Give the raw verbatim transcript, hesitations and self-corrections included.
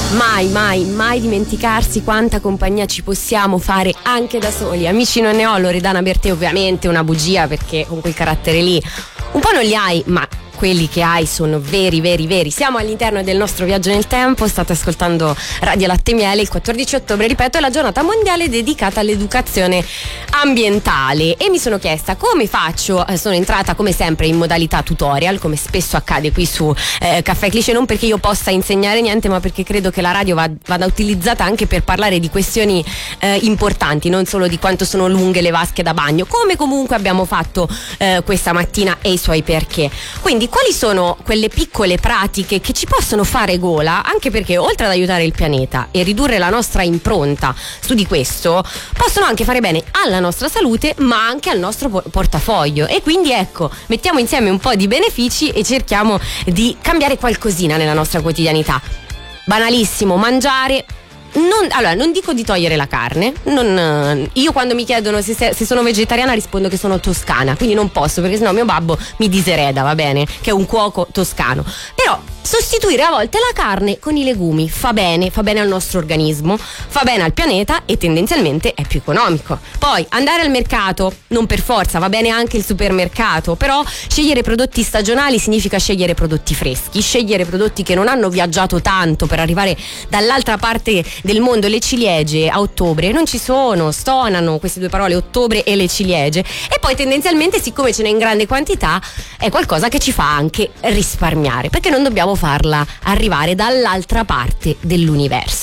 Mai, mai, mai dimenticarsi quanta compagnia ci possiamo fare anche da soli. Amici non ne ho, Loredana Bertè, ovviamente una bugia, perché con quel carattere lì un po' non li hai, ma quelli che hai sono veri, veri, veri. Siamo all'interno del nostro viaggio nel tempo, state ascoltando Radio Latte e Miele. Il quattordici ottobre, ripeto, è la giornata mondiale dedicata all'educazione ambientale e mi sono chiesta come faccio. Sono entrata come sempre in modalità tutorial, come spesso accade qui su eh, Caffè Cliché, non perché io possa insegnare niente, ma perché credo che la radio va, vada utilizzata anche per parlare di questioni eh, importanti, non solo di quanto sono lunghe le vasche da bagno, come comunque abbiamo fatto eh, questa mattina, e i suoi perché. Quindi quali sono quelle piccole pratiche che ci possono fare gola, anche perché oltre ad aiutare il pianeta e ridurre la nostra impronta su di questo, possono anche fare bene alla nostra salute, ma anche al nostro portafoglio. E quindi ecco, mettiamo insieme un po' di benefici e cerchiamo di cambiare qualcosina nella nostra quotidianità. Banalissimo, mangiare. Non, allora, non dico di togliere la carne, non, io quando mi chiedono se, se sono vegetariana rispondo che sono toscana, quindi non posso, perché sennò mio babbo mi disereda, va bene, che è un cuoco toscano. Però sostituire a volte la carne con i legumi fa bene, fa bene al nostro organismo, fa bene al pianeta e tendenzialmente è più economico. Poi andare al mercato, non per forza, va bene anche il supermercato, però scegliere prodotti stagionali significa scegliere prodotti freschi, scegliere prodotti che non hanno viaggiato tanto per arrivare dall'altra parte del mondo. Le ciliegie a ottobre non ci sono, stonano queste due parole, ottobre e le ciliegie, e poi tendenzialmente, siccome ce n'è in grande quantità, è qualcosa che ci fa anche risparmiare, perché non dobbiamo farla arrivare dall'altra parte dell'universo.